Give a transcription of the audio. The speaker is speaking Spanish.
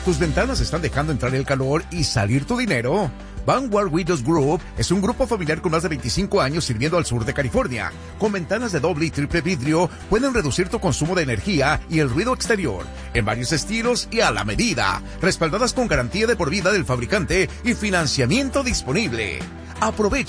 ¿Tus ventanas están dejando entrar el calor y salir tu dinero? Vanguard Windows Group es un grupo familiar con más de 25 años sirviendo al sur de California. Con ventanas de doble y triple vidrio, pueden reducir tu consumo de energía y el ruido exterior, en varios estilos y a la medida, respaldadas con garantía de por vida del fabricante y financiamiento disponible. Aprovecha